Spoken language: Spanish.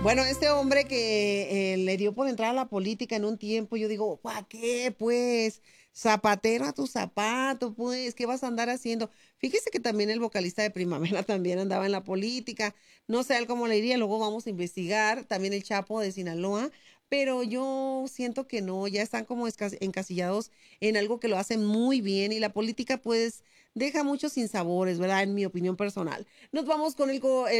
Bueno, este hombre que le dio por entrar a la política en un tiempo, yo digo, ¿para qué? Pues, zapatero a tu zapato, pues, ¿qué vas a andar haciendo? Fíjese que también el vocalista de Primavera también andaba en la política. No sé a él cómo le iría, luego vamos a investigar. También el Chapo de Sinaloa, pero yo siento que no, ya están como encasillados en algo que lo hacen muy bien y la política, pues, deja muchos sinsabores, ¿verdad? En mi opinión personal. Nos vamos con el